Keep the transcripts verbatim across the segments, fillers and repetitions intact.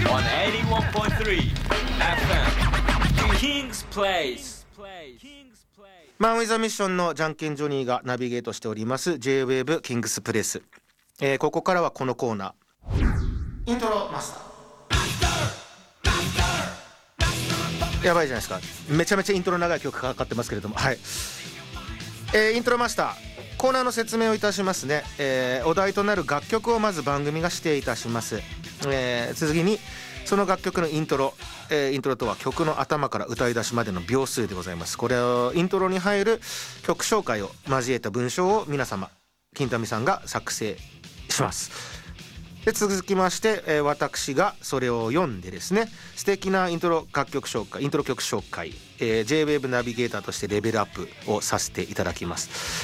on エイティワンポイントスリー エフエム King's Place。 マン・ウィザ・ミッションのジャンケンジョニーがナビゲートしております J-Wave キングスプレス、えー、ここからはこのコーナーイントロマスター。やばいじゃないですか、めちゃめちゃイントロ長い曲かかってますけれども、はい、えー、イントロマスターコーナーの説明をいたしますね、えー、お題となる楽曲をまず番組が指定いたします、えー、次にその楽曲のイントロ、えー、イントロとは曲の頭から歌い出しまでの秒数でございます。これをイントロに入る曲紹介を交えた文章を皆様金民さんが作成します。で続きまして、えー、私がそれを読んでですね、素敵なイントロ楽曲紹介イントロ曲紹介、えー、J-Wave ナビゲーターとしてレベルアップをさせていただきます、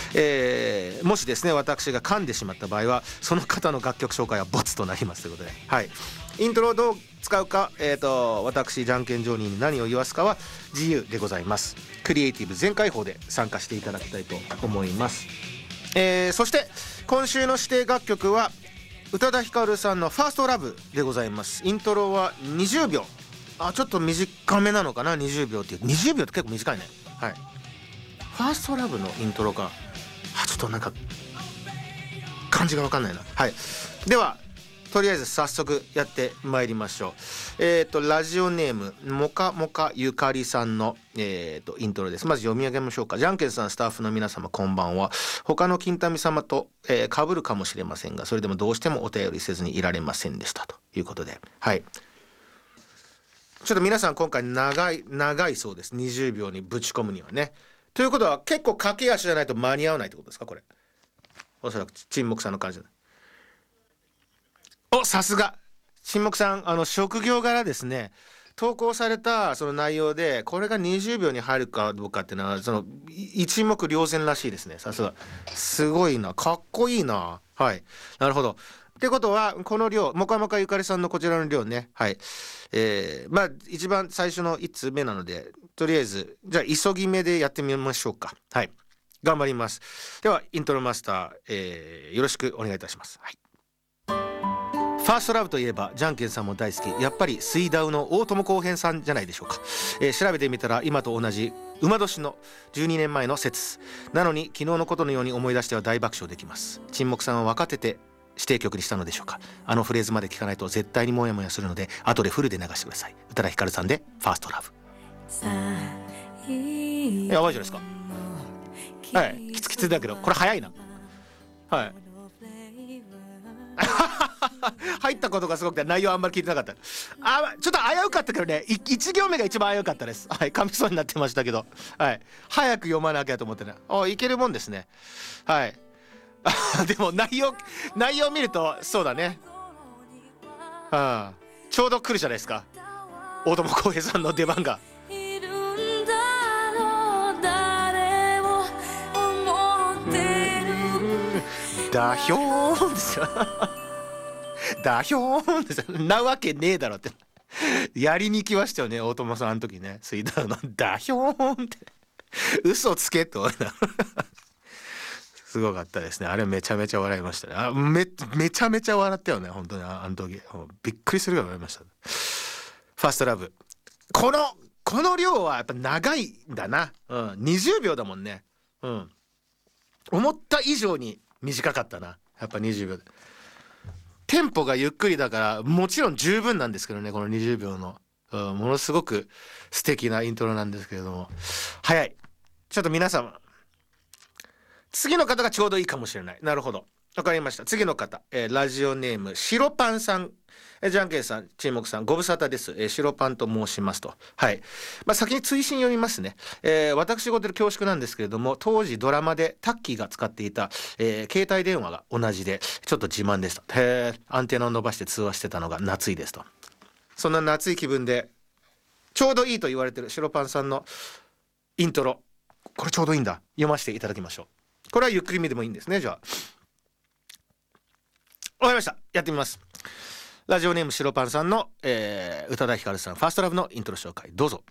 えー、もしですね私が噛んでしまった場合はその方の楽曲紹介はボツとなりますということで、はい、イントロをどう使うか、えーと私じゃんけんジョニーに何を言わすかは自由でございます。クリエイティブ全開放で参加していただきたいと思います、えー、そして今週の指定楽曲は宇多田ヒカルさんのファーストラブでございます。イントロはにじゅうびょう、あちょっと短めなのかな、にじゅうびょうっていうにじゅうびょうって結構短いね。はい、ファーストラブのイントロか、あちょっとなんか感じが分かんないな。はい、ではとりあえず早速やってまいりましょう。えっ、ー、とラジオネームもかもかゆかりさんの、えー、とイントロです。まず読み上げましょうか。じゃんけんさんスタッフの皆様こんばんは。他の金民様と、えー、被るかもしれませんが、それでもどうしてもお便りせずにいられませんでしたということで、はい、ちょっと皆さん今回長い長いそうです。にじゅうびょうにぶち込むにはね。ということは結構駆け足じゃないと間に合わないってことですか。これおそらく沈黙さんの感じで、おさすが沈黙さん、あの職業柄ですね、投稿されたその内容でこれがにじゅうびょうに入るかどうかっていうのはその一目瞭然らしいですね。さすがすごいな、かっこいいな。はい、なるほど。ってことはこの量もかもかゆかりさんのこちらの量ね、はい、えー、まあ一番最初のいち通目なのでとりあえずじゃあ急ぎ目でやってみましょうか。はい、頑張ります。ではイントロマスター、えー、よろしくお願いいたします。はい、ファーストラブといえばじゃんけんさんも大好き、やっぱり水ダウの大友康平さんじゃないでしょうか、えー、調べてみたら今と同じ馬年のじゅうにねんまえの説なのに昨日のことのように思い出しては大爆笑できます。沈黙さんは分かってて指定曲にしたのでしょうか。あのフレーズまで聞かないと絶対にモヤモヤするので後でフルで流してください。宇多田ヒカルさんでファーストラブ。やばいじゃないですか。はい、キツキツだけどこれ早いな。はい入ったことがすごくて内容あんまり聞いてなかった。あちょっと危うかったけどね、いち行目が一番危うかったです。はい、噛みそうになってましたけど、はい、早く読まなきゃと思ってね、あいけるもんですね。はいでも内容内容見るとそうだね、あちょうど来るじゃないですか、大友康平さんの出番が。ダヒョーンですよダヒョーンですよ。なわけねえだろってやりに行きましたよね大友さんあの時ね、水ダウのダヒョーンって嘘つけとすごかったですね。あれめちゃめちゃ笑いましたね。あ め, めちゃめちゃ笑ったよね本当に。あの時びっくりするぐらい笑いました。ファーストラブこのこの量はやっぱ長いんだな、うん、にじゅうびょうだもんね、うん、思った以上に短かったなやっぱにじゅうびょうで。テンポがゆっくりだからもちろん十分なんですけどねこのにじゅうびょうの、うん、ものすごく素敵なイントロなんですけれども早い。ちょっと皆様次の方がちょうどいいかもしれない。なるほどわかりました。次の方、えー、ラジオネーム白パンさん、えー、じゃんけんさん沈黙さんご無沙汰です、えー、白パンと申しますと。はい、まあ、先に追伸読みますね、えー、私事で恐縮なんですけれども当時ドラマでタッキーが使っていた、えー、携帯電話が同じでちょっと自慢でした。へーアンテナを伸ばして通話してたのが夏いですと。そんな夏い気分でちょうどいいと言われてる白パンさんのイントロ、これちょうどいいんだ、読ませていただきましょう。これはゆっくりめでもいいんですね。じゃあわかりました、やってみます。ラジオネーム白パンさんの、えー、宇多田ヒカルさんファーストラブのイントロ紹介どうぞ。